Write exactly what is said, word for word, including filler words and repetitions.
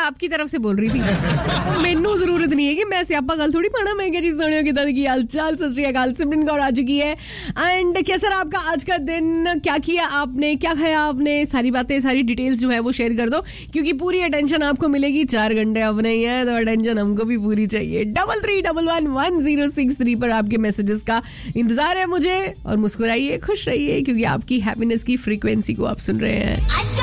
आपकी तरफ से बोल रही थी। मैनू जरूरत नहीं है कि मैं सियापा गल थोड़ी पाना। मैं क्या चीज सुनियो किदा की हाल चाल। सत श्री अकाल, सिमरन कौर आ चुकी है। एंड कैसा रहा आपका आज का दिन, क्या किया आपने, क्या खाया आपने, सारी बातें सारी डिटेल्स जो है वो शेयर कर दो, क्योंकि पूरी अटेंशन आपको मिलेगी। चार घंटे अपने ही है तो अटेंशन हमको भी पूरी चाहिए। Double three double one one zero six three पर आपके मैसेजेस का इंतजार है मुझे। और मुस्कुराइए, खुश रहिए, क्योंकि आपकी हैप्पीनेस की फ्रीक्वेंसी को आप सुन रहे हैं।